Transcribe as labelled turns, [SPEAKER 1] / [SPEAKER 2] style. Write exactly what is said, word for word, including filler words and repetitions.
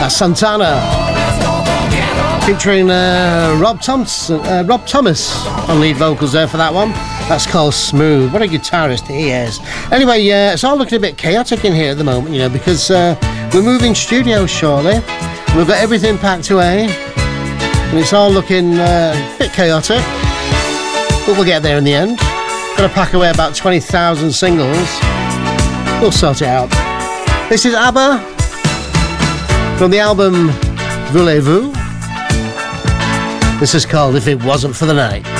[SPEAKER 1] That's Santana, featuring uh, Rob Thompson, uh, Rob Thomas on lead vocals there for that one. That's called Smooth. What a guitarist he is. Anyway, uh, it's all looking a bit chaotic in here at the moment, you know, because uh, we're moving studios shortly. We've got everything packed away, and it's all looking uh, a bit chaotic, but we'll get there in the end. Got to pack away about twenty thousand singles. We'll sort it out. This is ABBA from the album Voulez-Vous. This is called If It Wasn't for the Night.